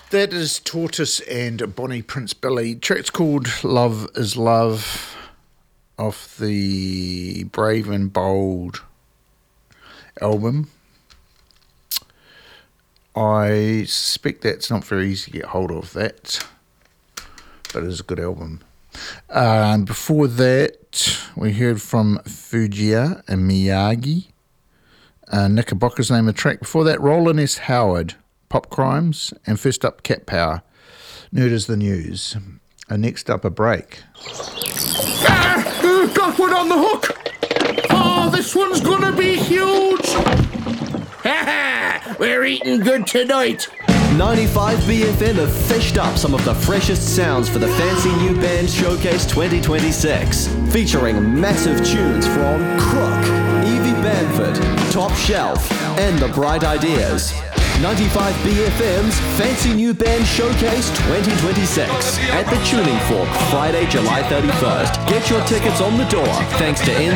That is Tortoise and Bonnie Prince Billy. Track's called Love is Love off the Brave and Bold album. I suspect that's not very easy to get hold of that, but it is a good album. Before that, we heard from Fujia and Miyagi. Knickerbocker's name of the track. Before that, Roland S. Howard, Pop Crimes, and first up, Cat Power, Nerd is the News. Next up, a break. Got one on the hook! Oh, this one's gonna be huge! Ha ha! We're eating good tonight! 95BFM have fished up some of the freshest sounds for the Fancy New Band Showcase 2026, featuring massive tunes from Crook, Evie Bamford, Top Shelf, and The Bright Ideas. 95BFM's Fancy New Band Showcase 2026 at the Tuning Fork, Friday, July 31st. Get your tickets on the door thanks to